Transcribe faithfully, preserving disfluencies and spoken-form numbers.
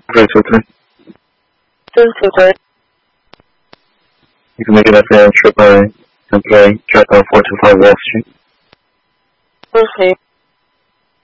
three two three. two two three. You can make it up there, trip by, and play, track on four two five Wall Street. Okay.